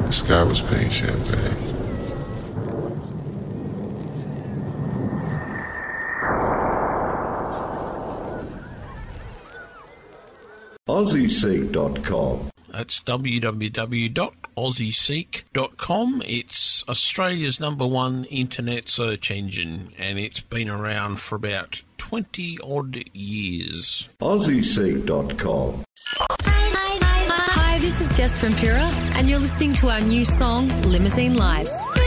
The sky was pink champagne. AussieSeek.com. That's www.aussieseek.com. It's Australia's #1 internet search engine, and it's been around for about 20-odd years. AussieSeek.com. Hi, this is Jess from Pura, and you're listening to our new song, Limousine Lights.